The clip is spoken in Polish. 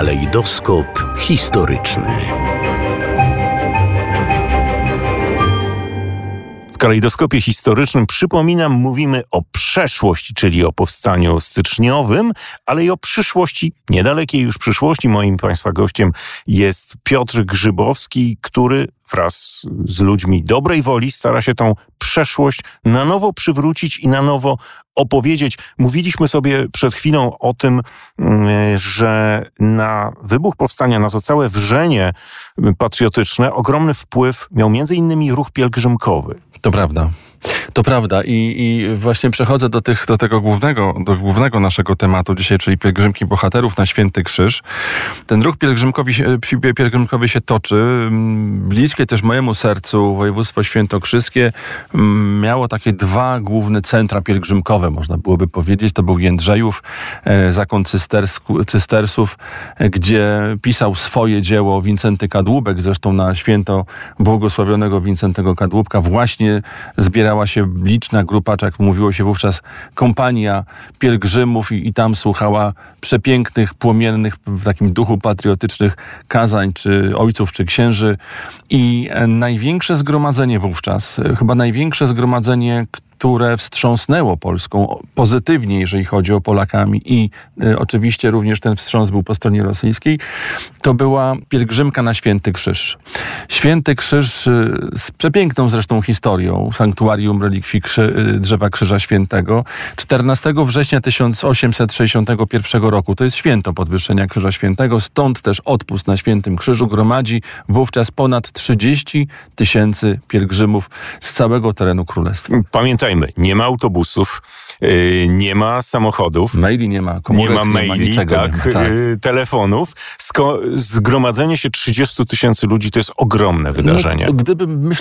Kalejdoskop historyczny. W kalejdoskopie historycznym, przypominam, mówimy o przeszłości, czyli o powstaniu styczniowym, ale i o przyszłości, niedalekiej już przyszłości. Moim Państwa gościem jest Piotr Grzybowski, który wraz z ludźmi dobrej woli stara się tą przeszłość na nowo przywrócić i na nowo opowiedzieć. Mówiliśmy sobie przed chwilą o tym, że na wybuch powstania, na to całe wrzenie patriotyczne ogromny wpływ miał między innymi ruch pielgrzymkowy. To prawda. To prawda i właśnie przechodzę do tego głównego naszego tematu dzisiaj, czyli pielgrzymki bohaterów na Święty Krzyż. Ten ruch pielgrzymkowy się toczy. Bliskie też mojemu sercu województwo świętokrzyskie miało takie dwa główne centra pielgrzymkowe, można byłoby powiedzieć. To był Jędrzejów, zakon cystersów, gdzie pisał swoje dzieło Wincenty Kadłubek. Zresztą na święto błogosławionego Wincentego Kadłubka właśnie zbierała się liczna grupa, jak mówiło się wówczas, kompania pielgrzymów i tam słuchała przepięknych, płomiennych, w takim duchu patriotycznych kazań, czy ojców, czy księży. I największe zgromadzenie wówczas, chyba największe zgromadzenie, które wstrząsnęło Polską pozytywnie, jeżeli chodzi o Polakami i oczywiście również ten wstrząs był po stronie rosyjskiej, to była pielgrzymka na Święty Krzyż. Święty Krzyż z przepiękną zresztą historią, sanktuarium relikwii drzewa Krzyża Świętego. 14 września 1861 roku, to jest święto podwyższenia Krzyża Świętego, stąd też odpust na Świętym Krzyżu gromadzi wówczas ponad 30 000 pielgrzymów z całego terenu Królestwa. Pamiętajmy, nie ma autobusów, nie ma samochodów. Maili nie ma, komórek nie ma maili, niczego tak, nie ma, tak. Telefonów. Zgromadzenie się 30 000 ludzi to jest ogromne wydarzenie. No,